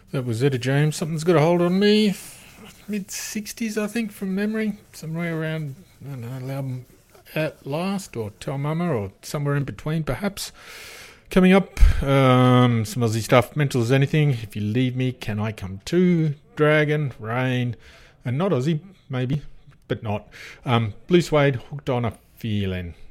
That was Etta James. Something's got a hold on me. Mid-60s, I think, from memory. Somewhere around, I don't know, album At Last or Tell Mama or somewhere in between, perhaps. Coming up, some Aussie stuff. Mental as Anything. If You Leave Me, Can I Come Too? Dragon, Rain, and not Aussie, maybe, but not. Blue Suede, Hooked on a Feeling.